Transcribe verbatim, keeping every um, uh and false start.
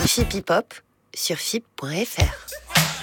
Fip Hip Hop sur fip point f r.